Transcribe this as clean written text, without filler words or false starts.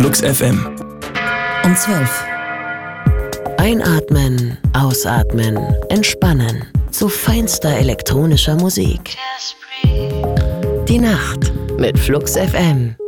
Flux FM. Um 12. Einatmen, ausatmen, entspannen. Zu feinster elektronischer Musik. Die Nacht mit Flux FM.